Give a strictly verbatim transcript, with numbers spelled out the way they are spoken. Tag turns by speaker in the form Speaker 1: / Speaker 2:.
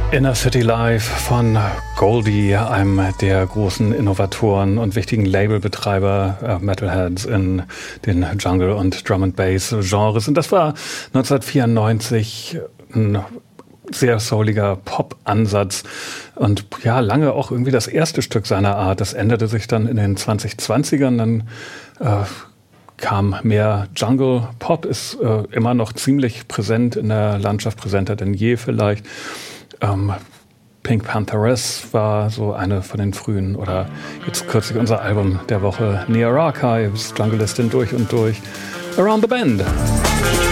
Speaker 1: Inner City Live von Goldie, einem der großen Innovatoren und wichtigen Labelbetreiber, äh, Metalheads in den Jungle- und Drum-and-Bass-Genres. Und das war neunzehnhundertvierundneunzig ein sehr souliger Pop-Ansatz und ja, lange auch irgendwie das erste Stück seiner Art. Das änderte sich dann in den zwanzigzwanzigern, dann äh, kam mehr Jungle. Pop ist äh, immer noch ziemlich präsent in der Landschaft, präsenter denn je vielleicht. Ähm, Pink Pantheress war so eine von den frühen, oder jetzt kürzlich unser Album der Woche, Near Archives, Jungleistin durch und durch, Around the Bend.